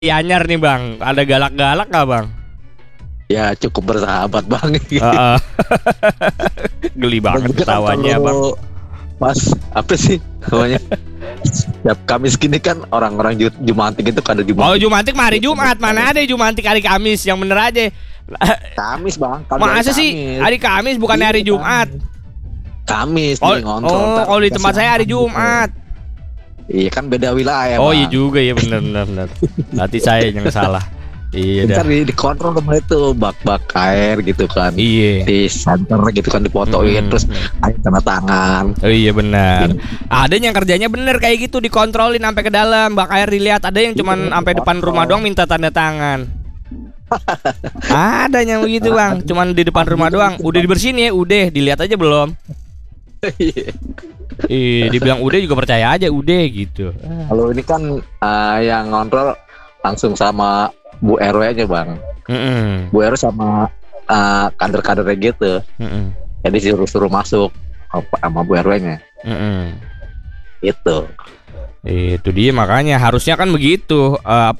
Anyar nih bang, ada galak-galak nggak bang? Ya cukup bersahabat bang. Geli banget ketawanya bang. Pas apa sih namanya? Setiap Kamis gini kan orang-orang Jumantik itu kada Jumantik. Oh Jumantik mah hari Jumat, mana ada Jumantik hari Kamis, yang bener aja. Kamis bang. Masa sih hari Kamis bukan hari Jumat? Kamis Oh, nih ngontrol. oh kalau di tempat saya hari Jumat. Iya kan beda wilayah. Oh bang. iya juga ya benar. Berarti saya yang salah. Iya dah. Ntar dikontrol sama itu bak-bak air gitu kan. Iya. Di center gitu kan dipotoin terus air tanda tangan. Oh iya benar. Ada yang kerjanya bener kayak gitu, dikontrolin sampai ke dalam, bak air dilihat. Ada yang cuman sampai depan rumah doang minta tanda tangan. Ada yang begitu bang, cuman di depan rumah doang. Udah dibersihin ya, udah dilihat aja belum. Dibilang udah juga percaya aja udah gitu. Kalau ini kan yang ngontrol langsung sama Bu RW-nya bang. Bu RW sama kader-kadernya gitu. Jadi suruh masuk sama Bu RW-nya. Itu dia makanya harusnya kan begitu.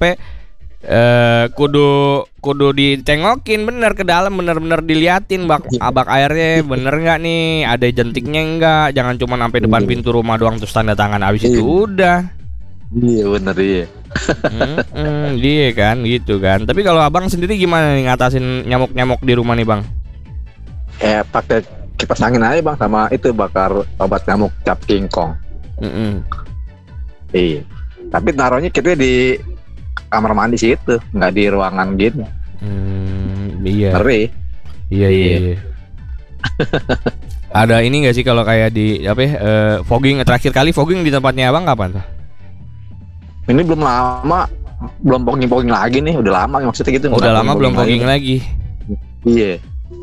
Kudu ditengokin bener ke dalam, bener-bener diliatin bak airnya bener nggak nih, ada jentiknya nggak, jangan cuma sampai depan pintu rumah doang terus tanda tangan abis itu udah. Iya bener iya. Dia kan gitu kan. Tapi kalau abang sendiri gimana nih ngatasin nyamuk-nyamuk di rumah nih bang? Pakai kipas angin aja bang, sama itu bakar obat nyamuk cap King Kong. Iya. Tapi taruhnya kita di kamar mandi sih itu, nggak di ruangan gitu. Iya. Ngeri. Iya. Ada ini nggak sih kalau kayak di fogging, terakhir kali fogging di tempatnya abang kapan tuh? Ini belum lama, belum fogging lagi nih, udah lama maksudnya gitu. Udah lama belum fogging lagi. Iya.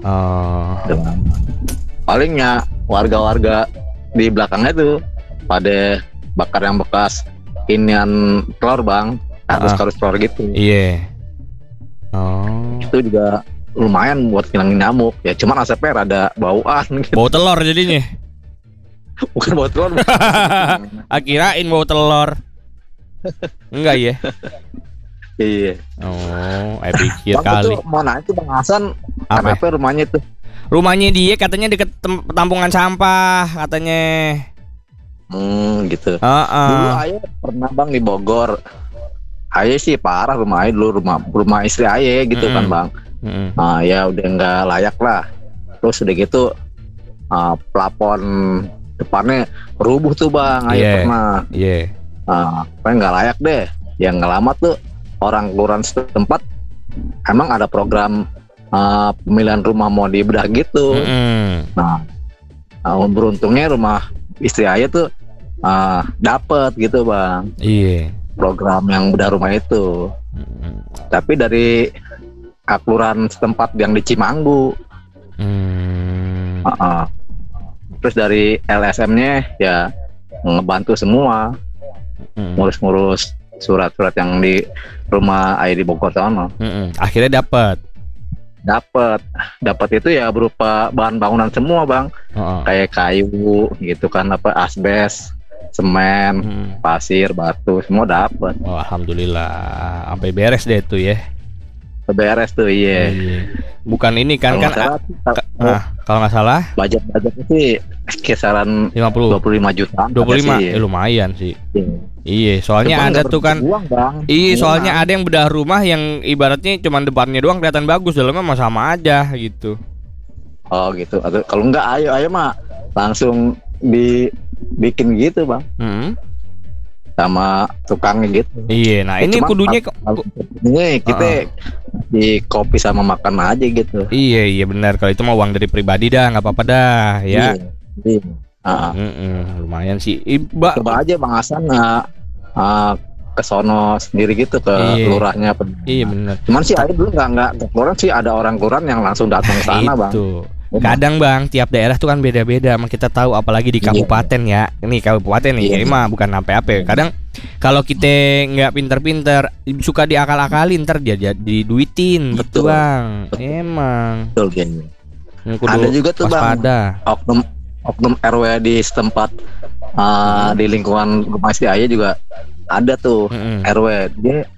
Palingnya warga-warga di belakangnya tuh pada bakar yang bekas inian telur bang, kardus telur gitu. Iya. Itu juga lumayan buat ngilangin nyamuk. Ya cuman asapnya rada bauan gitu. Bau telur jadinya. Bukan bau telur. Kirain bau telur. Enggak ya? Iya. Pikir bang, kali. Itu mau nanya tuh Bang Hasan, kenapa rumahnya tuh? Rumahnya dia katanya deket tampungan sampah katanya. Gitu. Dulu ayah pernah bang di Bogor. Ayah sih parah rumah ayah dulu, rumah istri ayah gitu kan bang. Ya udah nggak layak lah. Terus udah gitu plafon depannya rubuh tuh bang. Ayah pernah. Pokoknya nggak layak deh. Yang nggak lama tuh orang kelurahan setempat emang ada program pemilihan rumah mau dibedah gitu. Nah, beruntungnya rumah istri ayah tuh dapet gitu bang. Iya. Program yang bedah rumah itu. Tapi dari kelurahan setempat yang di Cimanggu. Terus dari LSM-nya ya ngebantu semua. Ngurus-ngurus surat-surat yang di rumah ayah di Bogor sana. Akhirnya dapat itu ya berupa bahan bangunan semua bang. Kayak kayu gitu kan, asbes, semen, pasir, batu, semua dapat. Alhamdulillah, sampai beres deh tuh ya. Beres tuh iya. Bukan ini kan kalau nggak salah budgetnya sih kisaran 25 juta. 25 lumayan sih. Iya, soalnya ada tuh kan. Soalnya ada yang bedah rumah yang ibaratnya cuma depannya doang kelihatan bagus, dalamnya mah sama aja gitu. Oh gitu. Atau kalau enggak ayo mah langsung dibikin gitu bang. Sama tukangnya gitu. Iya, nah ini kudunya ini kita di kopi sama makan aja gitu. Iya benar, kalau itu mah uang dari pribadi dah, nggak apa-apa dah ya. Iya. Lumayan sih. Coba aja Bang Hasan ke sono sendiri gitu ke lurahnya. Iya benar. Cuman sih ada dulu nggak ke kelurahan sih, ada orang kelurahan yang langsung datang ke sana bang. Kadang bang, tiap daerah tuh kan beda-beda. Emang kita tahu, apalagi di kabupaten ya. Ini kabupaten nih, emang bukan apa-apa. Kadang kalau kita nggak pinter-pinter, suka diakal-akalin, ntar dia diduitin, gitu bang. Emang. Betul kayaknya. Ada juga tuh bang, oknum RW di setempat di lingkungan rumah istri ayah juga ada tuh RW. Dia